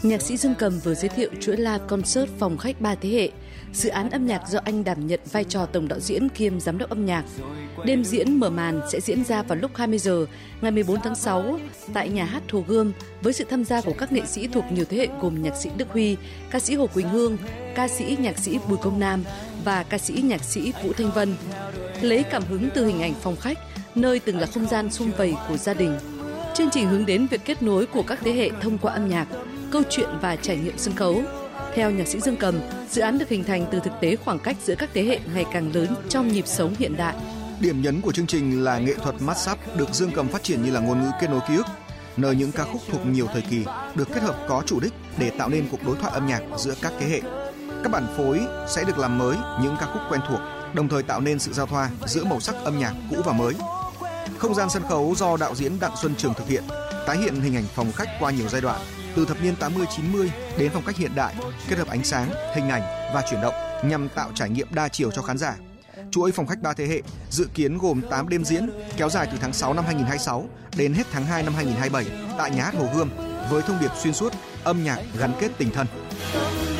Nhạc sĩ Dương Cầm vừa giới thiệu chuỗi live concert phòng khách 3 thế hệ, dự án âm nhạc do anh đảm nhận vai trò tổng đạo diễn kiêm giám đốc âm nhạc. Đêm diễn mở màn sẽ diễn ra vào lúc 20 giờ ngày 14 tháng 6 tại nhà hát Hồ Gươm với sự tham gia của các nghệ sĩ thuộc nhiều thế hệ gồm nhạc sĩ Đức Huy, ca sĩ Hồ Quỳnh Hương, ca sĩ nhạc sĩ Bùi Công Nam và ca sĩ nhạc sĩ Vũ Thanh Vân. Lấy cảm hứng từ hình ảnh phòng khách, nơi từng là không gian sum vầy của gia đình. Chương trình hướng đến việc kết nối của các thế hệ thông qua âm nhạc, câu chuyện và trải nghiệm sân khấu. Theo nhạc sĩ Dương Cầm, dự án được hình thành từ thực tế khoảng cách giữa các thế hệ ngày càng lớn trong nhịp sống hiện đại. Điểm nhấn của chương trình là nghệ thuật mashup được Dương Cầm phát triển như là ngôn ngữ kết nối ký ức, nơi những ca khúc thuộc nhiều thời kỳ được kết hợp có chủ đích để tạo nên cuộc đối thoại âm nhạc giữa các thế hệ. Các bản phối sẽ được làm mới những ca khúc quen thuộc, đồng thời tạo nên sự giao thoa giữa màu sắc âm nhạc cũ và mới. Không gian sân khấu do đạo diễn Đặng Xuân Trường thực hiện, tái hiện hình ảnh phòng khách qua nhiều giai đoạn, từ thập niên 80-90 đến phong cách hiện đại, kết hợp ánh sáng, hình ảnh và chuyển động nhằm tạo trải nghiệm đa chiều cho khán giả. Chuỗi phòng khách 3 thế hệ dự kiến gồm 8 đêm diễn kéo dài từ tháng 6 năm 2026 đến hết tháng 2 năm 2027 tại nhà hát Hồ Gươm với thông điệp xuyên suốt âm nhạc gắn kết tình thân.